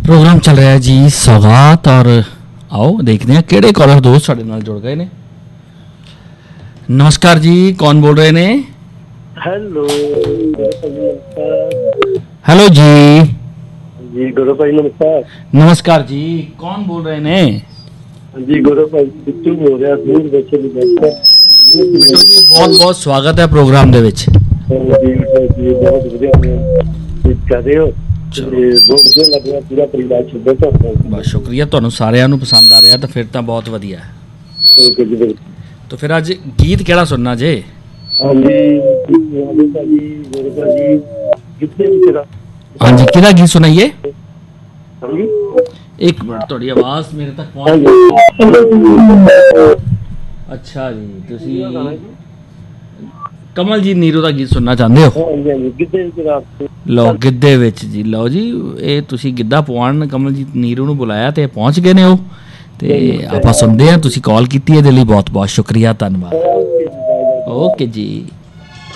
Programme चल रहा है जी सौगात और आओ देखते हैं किहड़े कॉलर दोस्त साडे नाल जुड़ गए ने। नमस्कार जी, कौन बोल रहे ने? हेलो हेलो जी। जी गौरव भाई नमस्कार। नमस्कार जी, कौन बोल रहे ने? जी गौरव भाई बिट्टू बोल रहा दूर बच्चे भी बिट्टू जी बहुत बहुत स्वागत है प्रोग्राम दे विच। जी बहुत बढ़िया कर रहे हो। बहुत ਵਧੀਆ ਲੱਗ ਰਿਹਾ ਪੂਰਾ ਪਰਿਵਾਰ ਛੱਡੋ ਤਾਂ बहुत शुक्रिया, ਤੁਹਾਨੂੰ ਸਾਰਿਆਂ ਨੂੰ ਪਸੰਦ ਆ ਰਿਹਾ ਤਾਂ ਫਿਰ ਤਾਂ ਬਹੁਤ ਵਧੀਆ ਹੈ। तो फिर ਅੱਜ ਗੀਤ ਕਿਹੜਾ ਸੁਣਨਾ ਜੇ? ਹਾਂਜੀ ਭਾਜੀ ਗੌਰਵ ਭਾਜੀ ਕਿੱਥੇ ਤੇਰਾ ਹਾਂਜੀ ਕਿਹੜਾ ਗੀਤ ਸੁਣਾਈਏ? ਹਾਂਜੀ ਇੱਕ ਮਿੰਟ, ਤੁਹਾਡੀ ਆਵਾਜ਼ ਮੇਰੇ ਤੱਕ ਪਹੁੰਚ ਅੱਛਾ ਜੀ, ਤੁਸੀਂ ਕਮਲਜੀਤ ਨੀਰੂ ਦਾ ਗੀਤ ਸੁਣਨਾ ਚਾਹੁੰਦੇ ਹੋ? ਲਓ ਗਿੱਧੇ ਵਿੱਚ ਜੀ, ਲਓ ਜੀ ਇਹ ਤੁਸੀਂ ਗਿੱਧਾ ਪਵਾਉਣ ਕਮਲਜੀਤ ਨੀਰੂ ਨੂੰ ਬੁਲਾਇਆ ਤੇ ਪਹੁੰਚ ਗਏ ਨੇ ਉਹ, ਤੇ ਆਪਾਂ ਸੁਣਦੇ ਹਾਂ। ਤੁਸੀਂ ਕਾਲ ਕੀਤੀ ਇਹਦੇ ਲਈ ਬਹੁਤ ਬਹੁਤ ਸ਼ੁਕਰੀਆ, ਧੰਨਵਾਦ। ਓਕੇ ਜੀ।